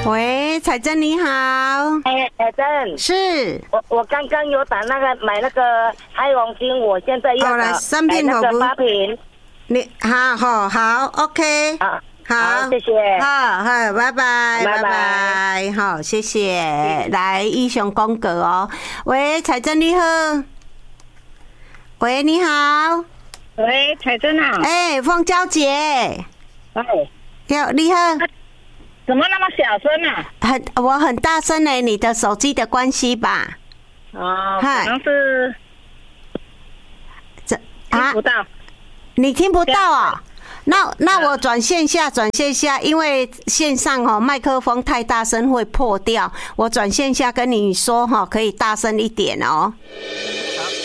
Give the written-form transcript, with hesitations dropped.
喂，彩珍你好。 彩珍， 是我刚刚有打买那个海王金，我现在要来3瓶那个8瓶。 你好 ，OK。好， 谢谢。 好，拜拜，好，谢谢。来，以上广告哦。喂，彩珍你好。喂，你好。 喂，彩珍啊。 凤娇姐。你好。 怎么那么小声啊？ 我很大声嘞，你的手机的关系吧？ 可能是听不到。 你听不到啊？那我转线下，因为线上麦克风太大声会破掉。我转线下跟你说可以大声一点哦。